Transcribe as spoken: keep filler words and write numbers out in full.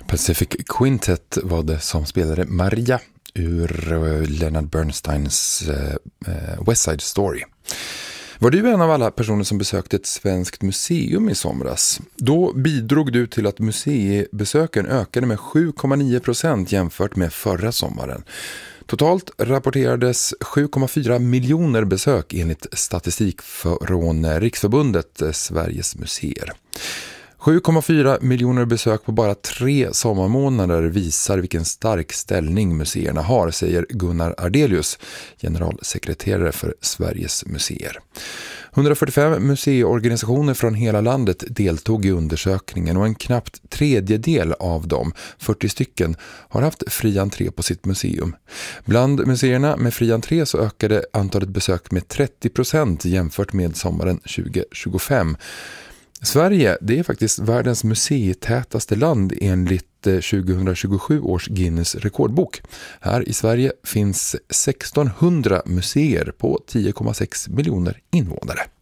Pacific Quintet var det som spelade Maria ur Leonard Bernsteins uh, West Side Story. Var du en av alla personer som besökte ett svenskt museum i somras? Då bidrog du till att museibesöken ökade med sju komma nio procent jämfört med förra sommaren. Totalt rapporterades sju komma fyra miljoner besök enligt statistik från Riksförbundet Sveriges museer. sju komma fyra miljoner besök på bara tre sommarmånader visar vilken stark ställning museerna har, säger Gunnar Ardelius, generalsekreterare för Sveriges museer. hundrafyrtiofem museiorganisationer från hela landet deltog i undersökningen och en knappt tredjedel av dem, fyrtio stycken, har haft fri entré på sitt museum. Bland museerna med fri entré så ökade antalet besök med trettio procent jämfört med sommaren tjugo tjugofem. Sverige, det är faktiskt världens museitätaste land enligt tjugohundratjugosju års Guinness rekordbok. Här i Sverige finns sextonhundra museer på tio komma sex miljoner invånare.